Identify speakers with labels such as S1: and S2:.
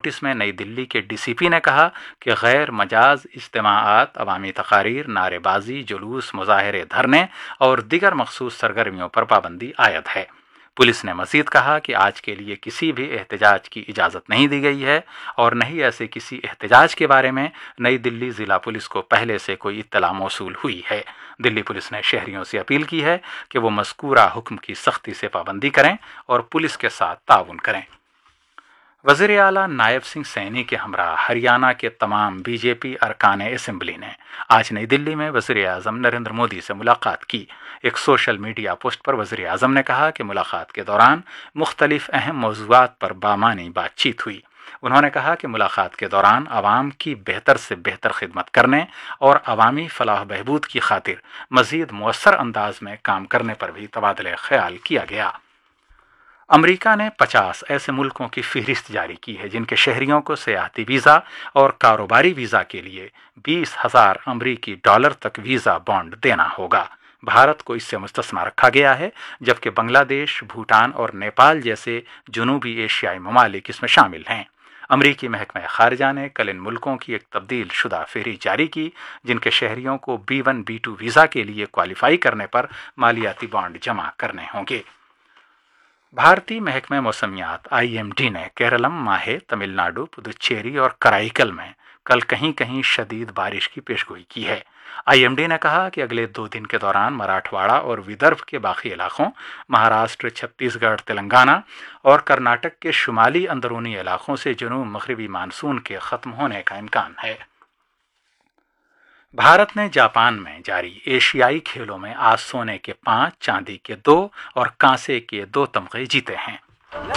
S1: Notice میں نئی دلی کے DCP نے کہا کہ غیر مجاز اجتماعات، عوامی تقاریر، نعرے بازی، جلوس، مظاہرے، دھرنے اور دیگر مخصوص سرگرمیوں پر پابندی عائد ہے۔ پولیس نے مزید کہا کہ آج کے لیے کسی بھی احتجاج کی اجازت نہیں دی گئی ہے اور نہ ہی ایسے کسی احتجاج کے بارے میں نئی دلی ضلع پولیس کو پہلے سے کوئی اطلاع موصول ہوئی ہے۔ دلی پولیس نے شہریوں سے اپیل کی ہے کہ وہ مذکورہ حکم کی سختی سے پابندی کریں اور پولیس کے ساتھ تعاون کریں۔ وزیر اعلیٰ نائب سنگھ سینی کے ہمراہ ہریانہ کے تمام BJP ارکان اسمبلی نے آج نئی دلی میں وزیر اعظم نریندر مودی سے ملاقات کی۔ ایک سوشل میڈیا پوسٹ پر وزیر اعظم نے کہا کہ ملاقات کے دوران مختلف اہم موضوعات پر بامعنی بات چیت ہوئی۔ انہوں نے کہا کہ ملاقات کے دوران عوام کی بہتر سے بہتر خدمت کرنے اور عوامی فلاح و بہبود کی خاطر مزید مؤثر انداز میں کام کرنے پر بھی تبادلہ خیال کیا گیا۔ امریکہ نے 50 ایسے ملکوں کی فہرست جاری کی ہے جن کے شہریوں کو سیاحتی ویزا اور کاروباری ویزا کے لیے $20,000 امریکی تک ویزا بانڈ دینا ہوگا۔ بھارت کو اس سے مستثنی رکھا گیا ہے، جبکہ بنگلہ دیش، بھوٹان اور نیپال جیسے جنوبی ایشیائی ممالک اس میں شامل ہیں۔ امریکی محکمہ خارجہ نے کل ان ملکوں کی ایک تبدیل شدہ فہرست جاری کی جن کے شہریوں کو B1 B2 ویزا کے لیے کوالیفائی کرنے پر مالیاتی بانڈ جمع کرنے ہوں گے۔ بھارتی محکمہ موسمیات IMD نے کیرلم، ماہے، تمل ناڈو، پدوچیری اور کرائیکل میں کل کہیں کہیں شدید بارش کی پیشگوئی کی ہے۔ IMD نے کہا کہ اگلے 2 دن کے دوران مراٹھواڑہ اور ودربھ کے باقی علاقوں، مہاراشٹر، چھتیس گڑھ، تلنگانہ اور کرناٹک کے شمالی اندرونی علاقوں سے جنوب مغربی مانسون کے ختم ہونے کا امکان ہے۔ بھارت نے جاپان میں جاری ایشیائی کھیلوں میں آج سونے کے 5، چاندی کے 2 اور کانسے کے 2 تمغے جیتے ہیں۔